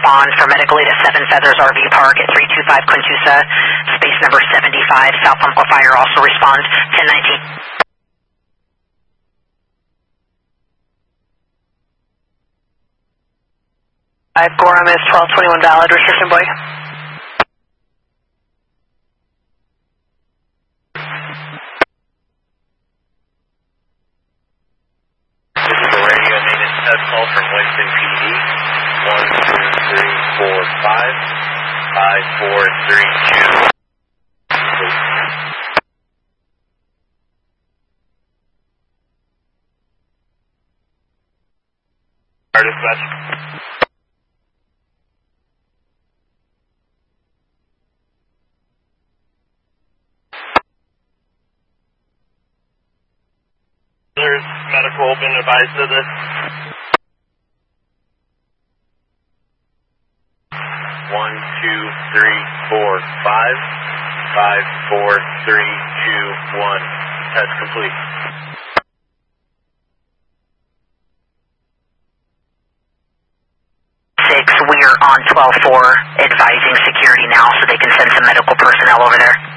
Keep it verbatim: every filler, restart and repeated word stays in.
respond for medical aid at Seven Feathers R V Park at three two five Quintusa, space number seventy-five. South Umpqua Fire also respond ten nineteen. five Gorham is twelve twenty-one valid, restriction boy. This is a radio maintenance test call from Winston P D. one two three four five, five four three two. Our dispatch. There's medical been advised of this. One, two, three, four, five, five, four, three, two, one. Test complete. Six, we are on twelve four, advising security now so they can send some medical personnel over there.